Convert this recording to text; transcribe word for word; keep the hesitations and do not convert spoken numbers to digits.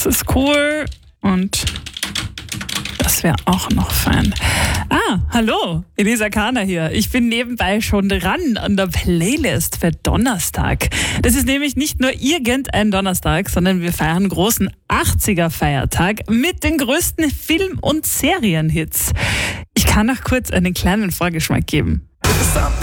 Das ist cool und das wäre auch noch fein. Ah, hallo, Elisa Kahner hier. Ich bin nebenbei schon dran an der Playlist für Donnerstag. Das ist nämlich nicht nur irgendein Donnerstag, sondern wir feiern einen großen achtziger-Feiertag mit den größten Film- und Serienhits. Ich kann noch kurz einen kleinen Vorgeschmack geben.